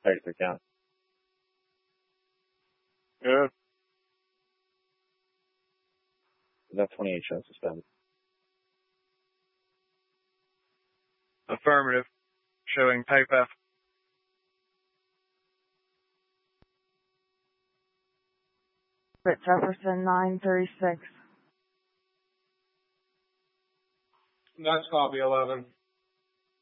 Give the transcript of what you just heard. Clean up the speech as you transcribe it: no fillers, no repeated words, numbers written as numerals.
33 count. Good. That 28 shows suspended. Affirmative. Showing type F. Jefferson 936. That's copy 11.